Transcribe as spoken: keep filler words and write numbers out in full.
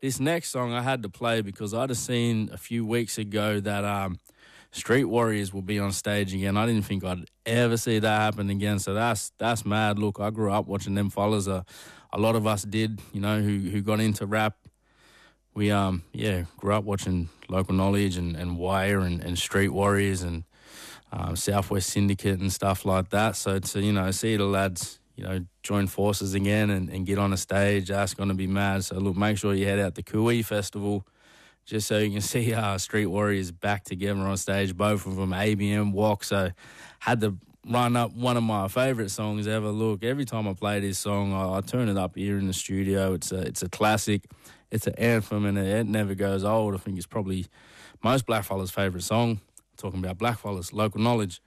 this next song I had to play because I'd have seen a few weeks ago that um, Street Warriors will be on stage again. I didn't think I'd ever see that happen again, so that's that's mad. Look, I grew up watching them fellas. Uh, a lot of us did, you know, who who got into rap. We, um, yeah, grew up watching Local Knowledge and, and Wire and, and Street Warriors and um, Southwest Syndicate and stuff like that. So to, you know, see the lads, you know, join forces again and, and get on a stage, that's going to be mad. So look, make sure you head out to Kui Festival just so you can see uh, Street Warriors back together on stage, both of them, A B M, Walk. So had to run up one of my favourite songs ever. Look, every time I play this song, I, I turn it up here in the studio. It's a, it's a classic. It's an anthem, and it, it never goes old. I think it's probably most blackfellas' favourite song. I'm talking about blackfellas, Local Knowledge.